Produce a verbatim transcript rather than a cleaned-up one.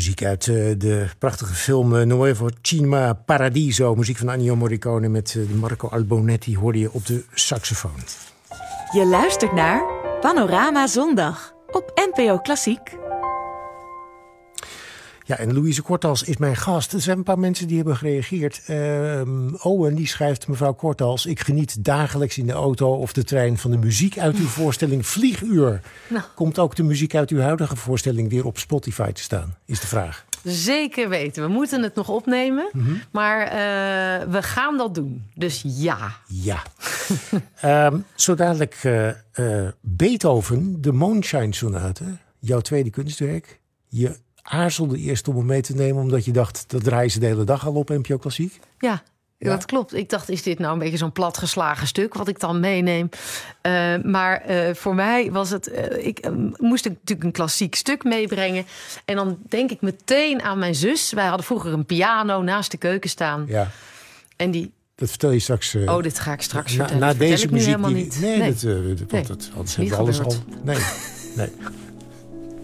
Muziek uit uh, de prachtige film uh, Nuovo Cinema Paradiso. Muziek van Ennio Morricone met uh, Marco Albonetti hoorde je op de saxofoon. Je luistert naar Panorama Zondag op N P O Klassiek. Ja, en Louise Kortals is mijn gast. Er zijn een paar mensen die hebben gereageerd. Uh, Owen die schrijft, mevrouw Kortals, ik geniet dagelijks in de auto of de trein van de muziek uit uw voorstelling Vlieguur. Nou. Komt ook de muziek uit uw huidige voorstelling weer op Spotify te staan, is de vraag. Zeker weten. We moeten het nog opnemen, mm-hmm. maar uh, we gaan dat doen. Dus ja. Ja. um, zo dadelijk uh, uh, Beethoven, de Moonshine Sonate, jouw tweede kunstwerk. Je aarzelde eerst om hem mee te nemen, omdat je dacht, dat draaien ze de hele dag al op N P O Klassiek. Ja. Ja, dat klopt. Ik dacht, is dit nou een beetje zo'n platgeslagen stuk wat ik dan meeneem? Uh, maar uh, voor mij was het... Uh, ik uh, moest natuurlijk een klassiek stuk meebrengen. En dan denk ik meteen aan mijn zus. Wij hadden vroeger een piano naast de keuken staan. Ja. En die... Dat vertel je straks... Uh, oh, dit ga ik straks na, vertellen. Na dat deze ik muziek... helemaal die, niet. Nee, nee. Dat, uh, dat, nee. dat, anders hebben we alles al... Nee, nee.